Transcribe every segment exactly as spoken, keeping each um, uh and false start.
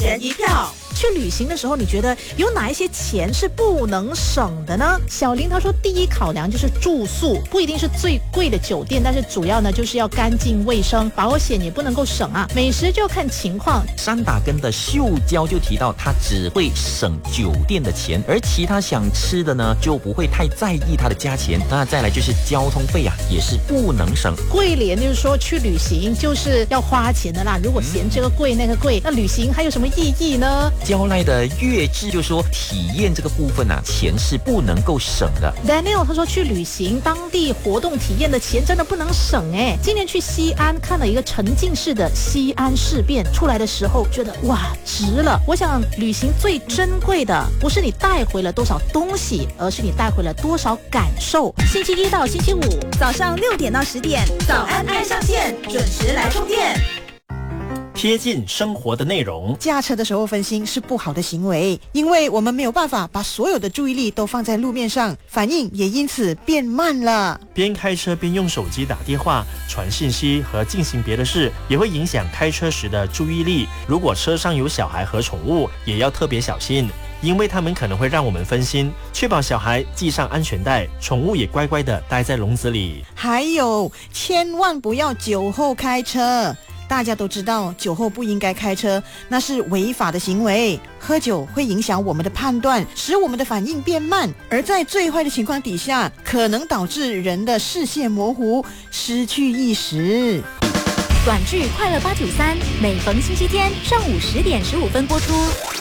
人一票。去旅行的时候，你觉得有哪一些钱是不能省的呢？小林他说，第一考量就是住宿，不一定是最贵的酒店，但是主要呢就是要干净卫生，保险也不能够省啊。美食就看情况。 山打根的秀娇就提到，他只会省酒店的钱，而其他想吃的呢就不会太在意它的价钱。那再来就是交通费啊，也是不能省。 桂莲就是说，去旅行就是要花钱的啦，如果嫌这个贵那个贵，那旅行还有什么意义呢？ 交赖的月志就说，体验这个部分啊，钱是不能够省的。 Daniel 他说，去旅行当地活动体验的钱真的不能省哎。今年去西安看了一个沉浸式的西安事变，出来的时候觉得哇值了。我想旅行最珍贵的不是你带回了多少东西，而是你带回了多少感受。星期一到星期五早上六点到十点，早安爱上线，准时来充电。 贴近生活的内容。 驾车的时候分心是不好的行为，因为我们没有办法把所有的注意力都放在路面上，反应也因此变慢了。 边开车边用手机打电话、传信息和进行别的事，也会影响开车时的注意力。如果车上有小孩和宠物，也要特别小心，因为他们可能会让我们分心。确保小孩系上安全带，宠物也乖乖地待在笼子里。 还有，千万不要酒后开车。大家都知道酒后不应该开车，那是违法的行为。喝酒会影响我们的判断，使我们的反应变慢，而在最坏的情况底下，可能导致人的视线模糊，失去意识。 短剧《快乐八九三》每逢星期天上午十点十五分播出。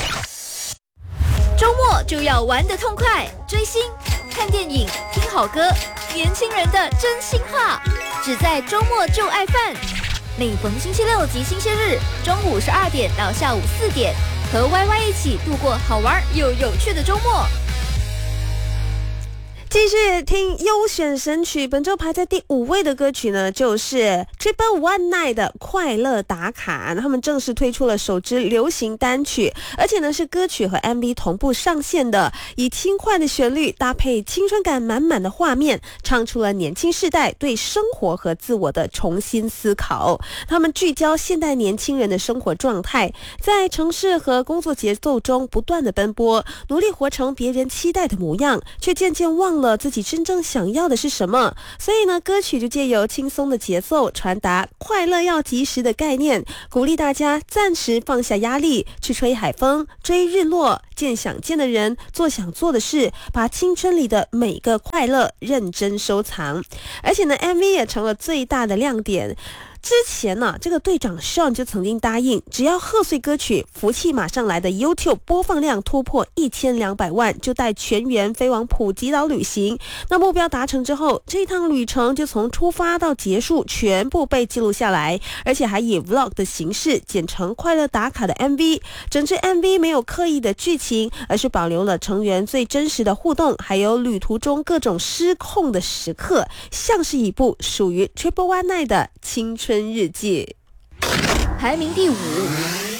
周末就要玩得痛快，追星、看电影、听好歌，年轻人的真心话，只在周末就爱饭。每逢星期六及星期日中午十二点到下午四点，和 Y Y 一起度过好玩又有趣的周末。 继续听优选神曲，本周排在第五位的歌曲呢，就是 Triple One Night 的快乐打卡。他们正式推出了首支流行单曲，而且呢是歌曲和 M V 同步上线的，以轻快的旋律搭配青春感满满的画面，唱出了年轻世代对生活和自我的重新思考。他们聚焦现代年轻人的生活状态，在城市和工作节奏中不断的奔波，努力活成别人期待的模样，却渐渐忘了自己真正想要的是什么。所以呢，歌曲就借由轻松的节奏传达快乐要及时的概念，鼓励大家暂时放下压力，去吹海风、追日落，见想见的人，做想做的事，把青春里的每个快乐认真收藏。而且呢 M V 也成了最大的亮点。之前呢、啊，这个队长 Sean 就曾经答应，只要贺岁歌曲福气马上来的 YouTube 播放量突破一千两百万，就带全员飞往普吉岛旅行。那目标达成之后，这趟旅程就从出发到结束全部被记录下来，而且还以 Vlog 的形式剪成快乐打卡的 M V。整支 M V 没有刻意的剧情，而是保留了成员最真实的互动，还有旅途中各种失控的时刻，像是一部属于 Triple One Night 的青春日记。 排名第五